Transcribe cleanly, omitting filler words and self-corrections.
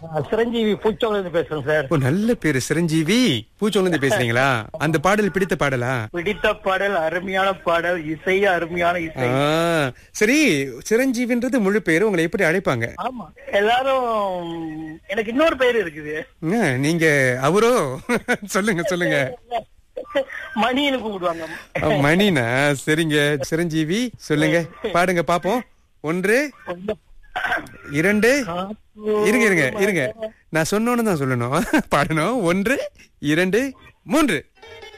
சிரஞ்சீவி பூச்சோல பேசுறேன் சார். ஓ, நல்ல பேரு சிரஞ்சீவி. பூச்சோல இருந்து பேசுறீங்களா? அந்த பாடல் பிடித்த பாடலா? பிடித்த பாடல், அருமையான பாடல், இசை அருமையான இசை. சரி, சிரஞ்சீவின்றது முழு பேரு. உங்களை எப்படி அழைப்பாங்க? ஆமா, எல்லாரும் எனக்கு இன்னொரு பேரு இருக்குது. நீங்க அவரோ? சொல்லுங்க சொல்லுங்க. மணின்னு கூப்பிடுவாங்க. மணினா? சரிங்க சிரஞ்சீவி, சொல்லுங்க, பாடுங்க பாப்போம். 1 2 இருங்க இருங்க இருங்க, நான் சொன்னோன்னு தான் சொல்லணும். பாடணும். 1 2 3.